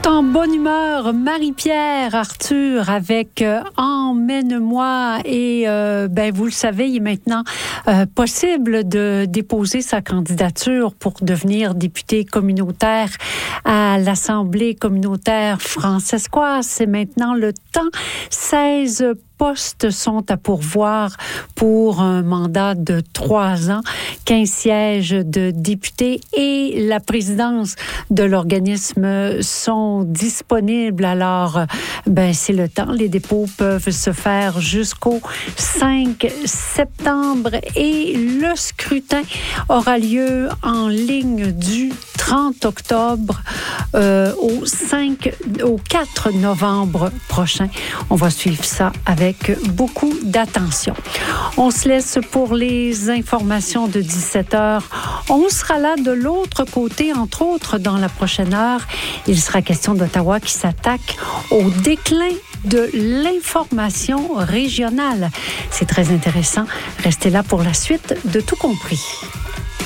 Tout en bonne humeur, Marie-Pierre Arthur avec Emmène-moi et vous le savez, il est maintenant possible de déposer sa candidature pour devenir député communautaire à l'Assemblée communautaire francescoise. C'est maintenant le temps. 16 postes sont à pourvoir pour un mandat de 3 ans, 15 sièges de députés et la présidence de l'organisme sont disponibles. Alors, c'est le temps. Les dépôts peuvent se faire jusqu'au 5 septembre et le scrutin aura lieu en ligne du 30 octobre au 4 novembre prochain. On va suivre ça avec beaucoup d'attention. On se laisse pour les informations de 17h. On sera là de l'autre côté, entre autres, dans la prochaine heure. Il sera question d'Ottawa qui s'attaque au déclin de l'information régionale. C'est très intéressant. Restez là pour la suite de Tout compris.